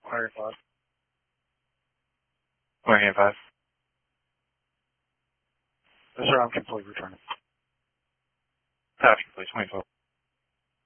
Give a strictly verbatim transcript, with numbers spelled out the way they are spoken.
Wire five. Wire five. Yes, sir, I'm completely returning. Copy, please. twenty-four.